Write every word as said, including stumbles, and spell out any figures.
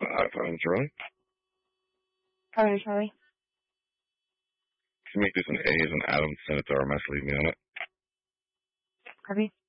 Five, five, Charlie. Alright, Charlie. Can you make this an A as an Adam? Send it to our mess. Leave me on it. Copy.